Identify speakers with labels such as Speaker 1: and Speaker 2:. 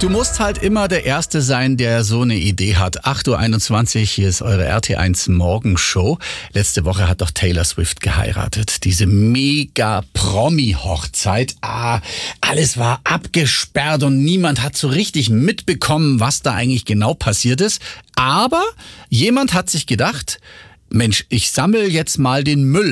Speaker 1: Du musst halt immer der Erste sein, der so eine Idee hat. 8.21 Uhr, hier ist eure RT1 Morgenshow. Letzte Woche hat doch Taylor Swift geheiratet. Diese mega-Promi-Hochzeit. Alles war abgesperrt und niemand hat so richtig mitbekommen, was da eigentlich genau passiert ist. Aber jemand hat sich gedacht, Mensch, ich sammle jetzt mal den Müll